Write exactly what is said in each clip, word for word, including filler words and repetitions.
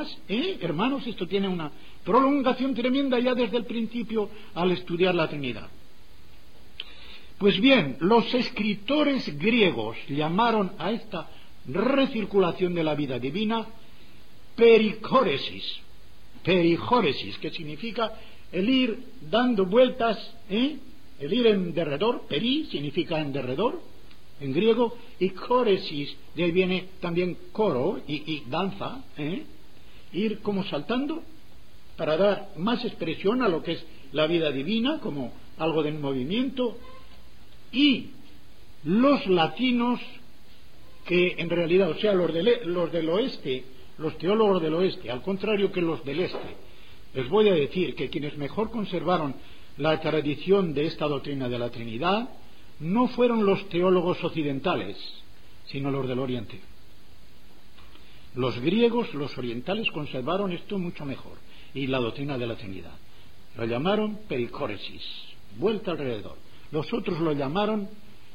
más, ¿eh? Hermanos, esto tiene una prolongación tremenda ya desde el principio al estudiar la Trinidad. Pues bien, los escritores griegos llamaron a esta recirculación de la vida divina pericóresis, pericóresis, que significa el ir dando vueltas, ¿eh? El ir en derredor. Peri significa en derredor en griego, y córesis, de ahí viene también coro y, y danza, ¿eh? Ir como saltando para dar más expresión a lo que es la vida divina, como algo de movimiento. Y los latinos, que en realidad, o sea, los del, los del oeste, los teólogos del oeste, al contrario que los del este, les voy a decir que quienes mejor conservaron la tradición de esta doctrina de la Trinidad no fueron los teólogos occidentales, sino los del Oriente. Los griegos, los orientales, conservaron esto mucho mejor, y la doctrina de la Trinidad. Lo llamaron pericóresis, vuelta alrededor. Los otros lo llamaron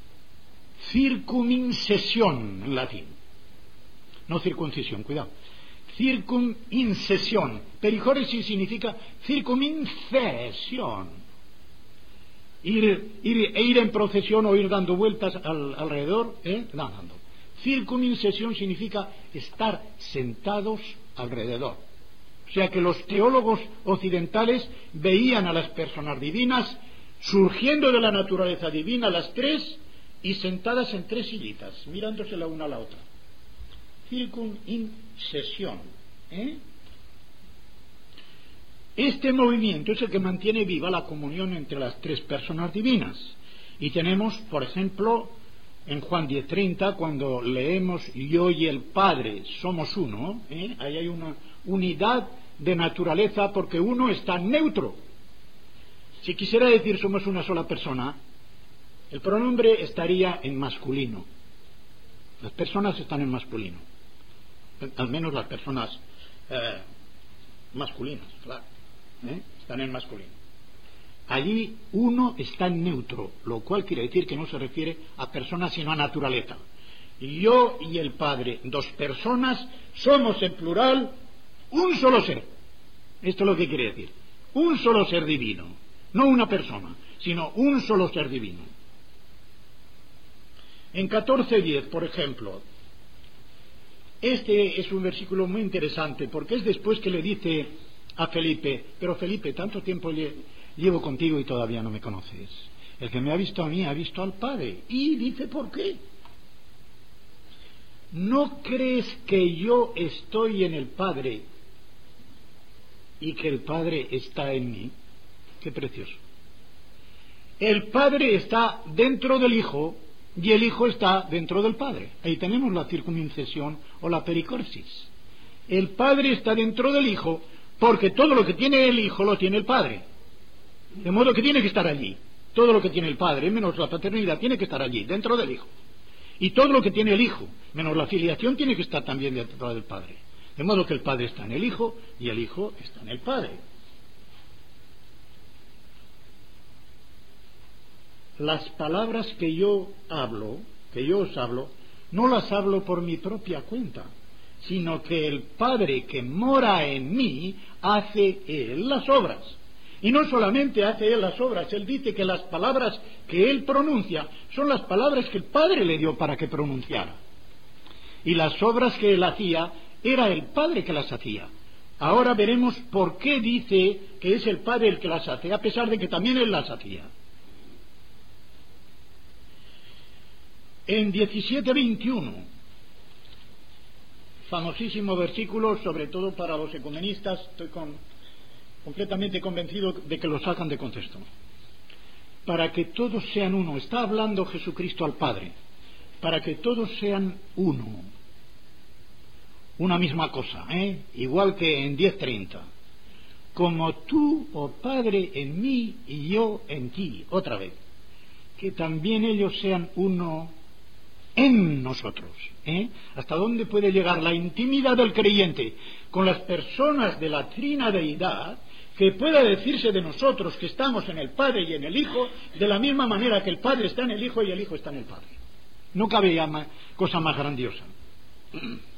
circumincesión en latín. No circuncisión, cuidado. Circumincesión. Pericóresis significa circumincesión. Ir, ir, ir en procesión o ir dando vueltas al, alrededor, ¿eh? No, dando. Circumincesión significa estar sentados alrededor. O sea que los teólogos occidentales veían a las personas divinas surgiendo de la naturaleza divina, las tres, y sentadas en tres sillitas, mirándose la una a la otra. Circumincesión, ¿eh? Este movimiento es el que mantiene viva la comunión entre las tres personas divinas. Y tenemos, por ejemplo, en Juan diez treinta, cuando leemos yo y el Padre somos uno, ¿eh? Ahí hay una unidad de naturaleza, porque uno está neutro. Si quisiera decir somos una sola persona, el pronombre estaría en masculino. Las personas están en masculino, al menos las personas eh, masculinas, claro, ¿eh? Están en masculino. Allí uno está en neutro, lo cual quiere decir que no se refiere a personas sino a naturaleza. Yo y el Padre, dos personas, somos en plural un solo ser. Esto es lo que quiere decir, un solo ser divino. No una persona, sino un solo ser divino. En catorce diez, por ejemplo, este es un versículo muy interesante, porque es después que le dice a Felipe: pero Felipe, tanto tiempo llevo contigo y todavía no me conoces. El que me ha visto a mí ha visto al Padre. Y dice: ¿por qué? ¿No crees que yo estoy en el Padre y que el Padre está en mí? Qué precioso. El Padre está dentro del Hijo y el Hijo está dentro del Padre. Ahí tenemos la circuncisión o la pericorsis. El Padre está dentro del Hijo, porque todo lo que tiene el Hijo lo tiene el Padre. De modo que tiene que estar allí. Todo lo que tiene el Padre, menos la paternidad, tiene que estar allí, dentro del Hijo. Y todo lo que tiene el Hijo, menos la filiación, tiene que estar también dentro del Padre. De modo que el Padre está en el Hijo y el Hijo está en el Padre. Las palabras que yo hablo, que yo os hablo, no las hablo por mi propia cuenta, sino que el Padre que mora en mí hace Él las obras. Y no solamente hace Él las obras, Él dice que las palabras que Él pronuncia son las palabras que el Padre le dio para que pronunciara. Y las obras que Él hacía, era el Padre que las hacía. Ahora veremos por qué dice que es el Padre el que las hace, a pesar de que también Él las hacía. En diecisiete veintiuno, famosísimo versículo, sobre todo para los ecumenistas, estoy con, completamente convencido de que lo sacan de contexto. Para que todos sean uno, está hablando Jesucristo al Padre, para que todos sean uno, una misma cosa, ¿eh? Igual que en diez treinta, como tú, oh Padre, en mí y yo en ti, otra vez, que también ellos sean uno en nosotros, ¿eh? ¿Hasta dónde puede llegar la intimidad del creyente con las personas de la trinadeidad, que pueda decirse de nosotros que estamos en el Padre y en el Hijo, de la misma manera que el Padre está en el Hijo y el Hijo está en el Padre? No cabe ya más, cosa más grandiosa.